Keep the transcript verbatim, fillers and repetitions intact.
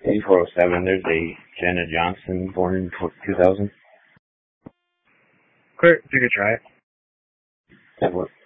eighty-four oh seven, there's a Jenna Johnson born in two thousand. Clear, you could try it. That works.